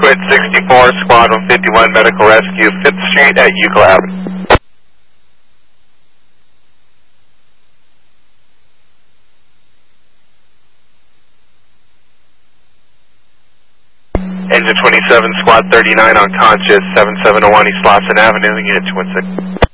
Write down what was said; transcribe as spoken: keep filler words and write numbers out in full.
Unit sixty-four, Squad one fifty-one, Medical Rescue, fifth Street at Euclid Avenue. Engine twenty-seven, Squad thirty-nine, unconscious, seven seven zero one East Lawson Avenue, Unit two one six.